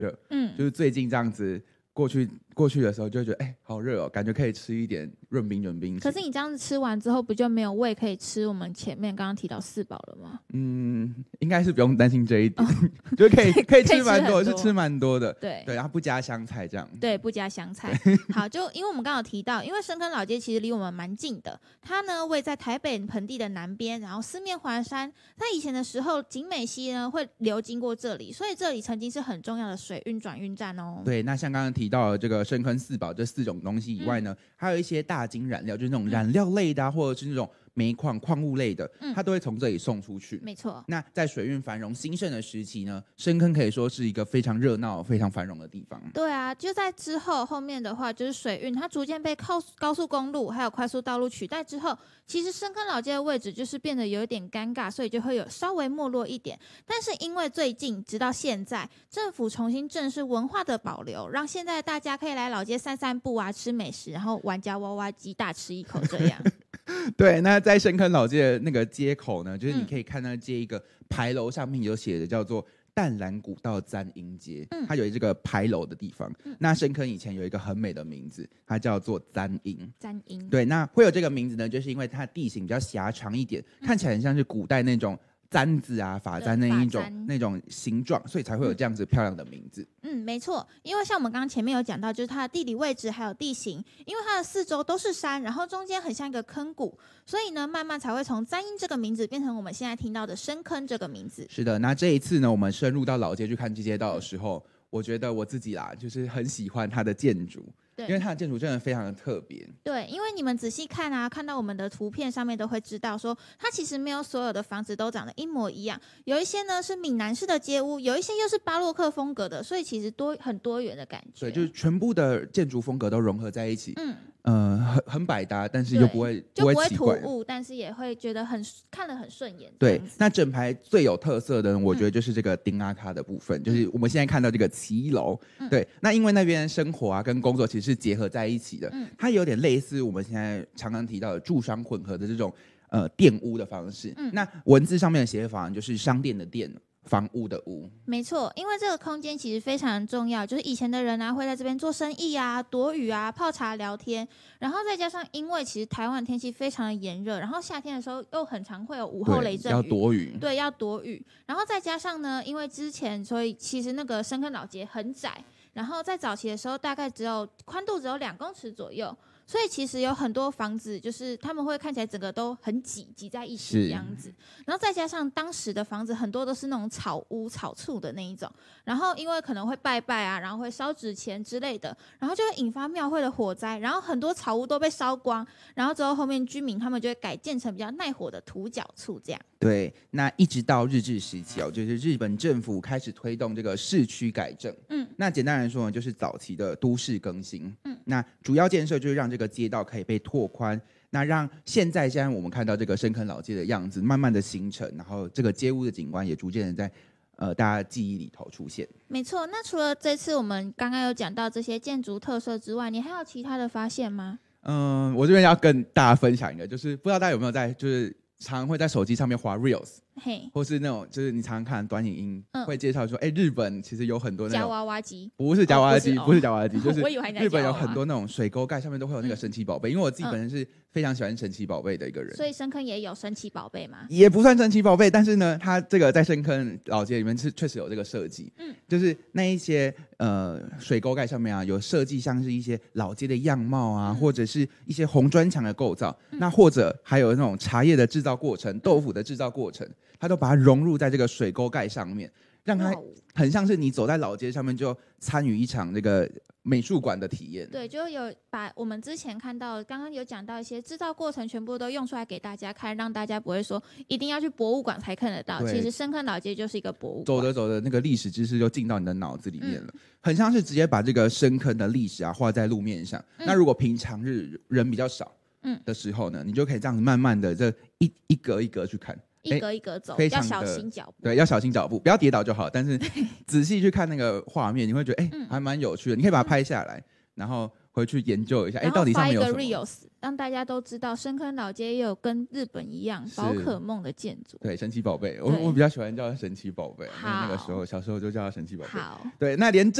热，就是最近这样子过去的时候就会觉得好热哦，感觉可以吃一点润冰。 可是你这样子吃完之后不就没有胃可以吃我们前面刚刚提到4宝了吗？ 应该是不用担心这一点，就是可以吃蛮多，是吃蛮多的。对，然后不加香菜这样。 对，不加香菜。好，就因为我们刚刚有提到，因为深坑老街其实离我们蛮近的，它呢位在台北盆地的南边，然后四面环山。它以前的时候，景美溪呢会流经过这里，所以这里曾经是很重要的水运转运站哦。 对，那像刚刚提到的这个深坑4宝这4种东西以外呢，还有一些大金染料，就是那种染料类的或者是那种煤矿物类的，它都会从这里送出去。 没错。 那在水运繁荣兴盛的时期呢，深坑可以说是一个非常热闹、非常繁荣的地方。 对啊，就在之后面的话，就是水运它逐渐被高速公路还有快速道路取代之后，其实深坑老街的位置就是变得有一点尴尬，所以就会有稍微没落一点。但是因为最近直到现在，政府重新正视文化的保留，让现在大家可以来老街散散步啊，吃美食，然后玩夹娃娃机，大吃一口这样。 对，那在深坑老街的那个街口呢，就是你可以看到街一个牌楼上面有写的叫做淡蓝古道簪缨街，它有这个牌楼的地方。那深坑以前有一个很美的名字，它叫做簪缨。对，那会有这个名字呢，就是因为它的地形比较狭长一点，看起来很像是古代那种簪子啊、发簪那种形状，所以才会有这样子漂亮的名字。 没错，因为像我们刚刚前面有讲到，就是它的地理位置还有地形，因为它的四周都是山，然后中间很像一个坑谷，所以呢，慢慢才会从簪缨这个名字变成我们现在听到的深坑这个名字。 是的，那这一次呢，我们深入到老街去看这街道的时候，我觉得我自己啦，就是很喜欢它的建筑。因为它的建筑真的非常的特别。 对，因为你们仔细看啊，看到我们的图片上面都会知道说，它其实没有所有的房子都长得一模一样，有一些呢是闽南式的街屋，有一些又是巴洛克风格的，所以其实很多元的感觉。 对，就是全部的建筑风格都融合在一起。很百搭，但是又不会突兀，但是也会觉得看得很顺眼。 对，那整排最有特色的，我觉得就是这个丁阿卡的部分，就是我们现在看到这个骑楼。对，那因为那边生活啊跟工作其实是结合在一起的，它有点类似我们现在常常提到的住商混合的这种店屋的方式。那文字上面的写法就是商店的店，房屋的屋。 没错，因为这个空间其实非常重要，就是以前的人啊会在这边做生意啊、躲雨啊、泡茶聊天，然后再加上因为其实台湾天气非常的炎热，然后夏天的时候又很常会有午后雷阵雨， 要躲雨。 对，要躲雨。然后再加上呢，因为之前所以其实那个深坑老街很窄，然后在早期的时候大概宽度只有2公尺左右。所以其实有很多房子，就是他们会看起来整个都很挤在一起这样子，然后再加上当时的房子很多都是那种草屋草厝的那一种，然后因为可能会拜拜啊，然后会烧纸钱之类的，然后就会引发庙会的火灾，然后很多草屋都被烧光，然后之后后面居民他们就会改建成比较耐火的土角厝这样。 对，那一直到日治时期就是日本政府开始推动这个市区改正。那简单来说呢，就是早期的都市更新。那主要建设就是让这个街道可以被拓宽，那让现在我们看到这个深坑老街的样子慢慢的形成，然后这个街屋的景观也逐渐的在大家记忆里头出现。 没错，那除了这次我们刚刚有讲到这些建筑特色之外，你还有其他的发现吗？ 我这边要跟大家分享一个，就是不知道大家有没有就是常会在手机上面滑 Reels，或是那种就是你常常看短影音，会介绍说，日本其实有很多那种夹娃娃机， 不是夹娃娃机，不是夹娃娃机，就是日本有很多那种水沟盖上面都会有那个神奇宝贝。因为我自己本身是非常喜欢神奇宝贝的一个人， 所以深坑也有神奇宝贝吗？ 也不算神奇宝贝，但是呢，它这个在深坑老街里面是确实有这个设计。就是那一些水沟盖上面啊，有设计像是一些老街的样貌啊，或者是一些红砖墙的构造，那或者还有那种茶叶的制造过程、豆腐的制造过程，它都把它融入在这个水沟盖上面，让它很像是你走在老街上面就参与一场这个美术馆的体验。 对，就有把我们之前看到刚刚有讲到一些制造过程全部都用出来给大家看，让大家不会说一定要去博物馆才看得到，其实深坑老街就是一个博物馆， 走着走着那个历史知识就进到你的脑子里面了。很像是直接把这个深坑的历史啊画在路面上。那如果平常日人比较少的时候呢，你就可以这样子慢慢的这一格一格去看， 一格一格走，要小心脚步。 对，要小心脚步，不要跌倒就好。但是仔细去看那个画面，你会觉得还蛮有趣的。你可以把它拍下来，然后回去研究一下， 然后到底上发一个面有什么？ reels，让大家都知道深坑老街也有跟日本一样宝可梦的建筑。 对，神奇宝贝， 对我比较喜欢叫神奇宝贝，因为那个好时候小时候就叫它神奇宝贝。 好， 对，那连